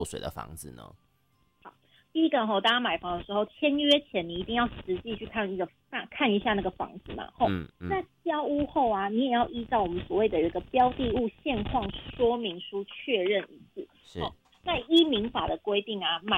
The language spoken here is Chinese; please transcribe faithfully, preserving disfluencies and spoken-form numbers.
水的房子呢？ 第一个吼，大家买房的时候，签约前你一定要实际去看一个看一下那个房子嘛。吼、嗯嗯，那交屋后啊，你也要依照我们所谓的一个标的物现况说明书确认一次。 是。 那依民法的规定啊，买